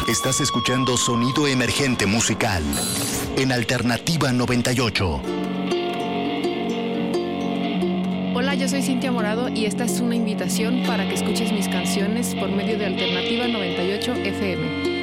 Estás escuchando Sonido Emergente Musical en Alternativa 98. Hola, yo soy Cintia Morado y esta es una invitación para que escuches mis canciones por medio de Alternativa 98 FM.